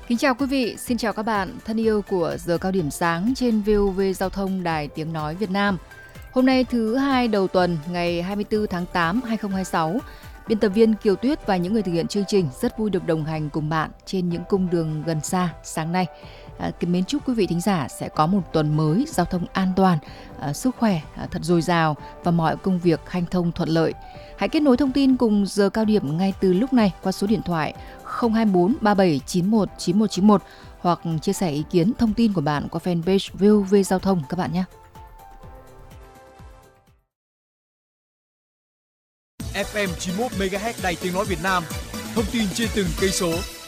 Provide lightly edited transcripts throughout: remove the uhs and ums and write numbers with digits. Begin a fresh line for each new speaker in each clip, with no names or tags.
Kính chào quý vị, xin chào các bạn thân yêu của giờ cao điểm sáng trên VOV Giao thông Đài Tiếng Nói Việt Nam. Hôm nay thứ hai đầu tuần ngày 24 tháng 8, 2026, biên tập viên Kiều Tuyết và những người thực hiện chương trình rất vui được đồng hành cùng bạn trên những cung đường gần xa sáng nay. Mến chúc quý vị thính giả sẽ có một tuần mới giao thông an toàn, sức khỏe thật dồi dào và mọi công việc hanh thông thuận lợi. Hãy kết nối thông tin cùng giờ cao điểm ngay từ lúc này qua số điện thoại 024 3791 9191 hoặc chia sẻ ý kiến thông tin của bạn qua fanpage VOV Giao thông các bạn nhé.
FM 91 MHz Đài Tiếng Nói Việt Nam. Thông tin trên từng cây số.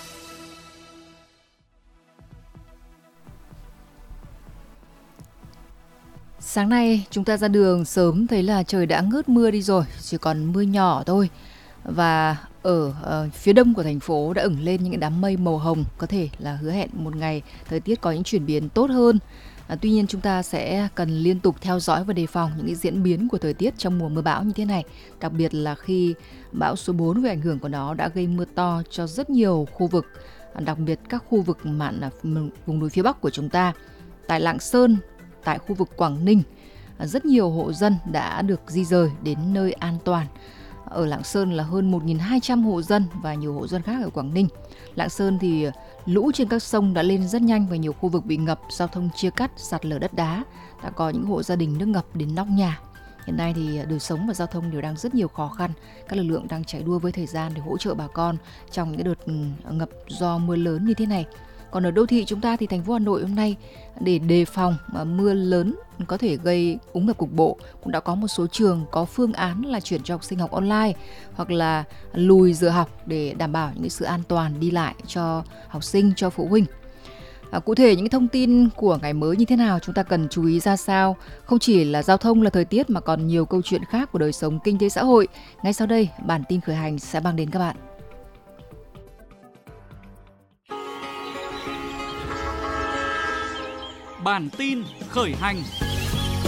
Sáng nay chúng ta ra đường sớm thấy là trời đã ngớt mưa đi rồi, chỉ còn mưa nhỏ thôi. Và ở phía đông của thành phố đã ửng lên những đám mây màu hồng, có thể là hứa hẹn một ngày thời tiết có những chuyển biến tốt hơn. Tuy nhiên chúng ta sẽ cần liên tục theo dõi và đề phòng những cái diễn biến của thời tiết trong mùa mưa bão như thế này. Đặc biệt là khi bão số 4 với ảnh hưởng của nó đã gây mưa to cho rất nhiều khu vực, đặc biệt các khu vực mạn vùng núi phía Bắc của chúng ta. Tại Lạng Sơn, tại khu vực Quảng Ninh, rất nhiều hộ dân đã được di rời đến nơi an toàn. Ở Lạng Sơn là hơn 1.200 hộ dân và nhiều hộ dân khác ở Quảng Ninh. Lạng Sơn thì lũ trên các sông đã lên rất nhanh và nhiều khu vực bị ngập, giao thông chia cắt, sạt lở đất đá. Đã có những hộ gia đình nước ngập đến nóc nhà. Hiện nay thì đời sống và giao thông đều đang rất nhiều khó khăn. Các lực lượng đang chạy đua với thời gian để hỗ trợ bà con trong những đợt ngập do mưa lớn như thế này. Còn ở đô thị chúng ta thì thành phố Hà Nội hôm nay để đề phòng mưa lớn có thể gây úng ngập cục bộ cũng đã có một số trường có phương án là chuyển cho học sinh học online hoặc là lùi giờ học để đảm bảo những sự an toàn đi lại cho học sinh, cho phụ huynh. Cụ thể những thông tin của ngày mới như thế nào, chúng ta cần chú ý ra sao? Không chỉ là giao thông, là thời tiết mà còn nhiều câu chuyện khác của đời sống kinh tế xã hội. Ngay sau đây, bản tin khởi hành sẽ mang đến các bạn.
Bản tin khởi hành.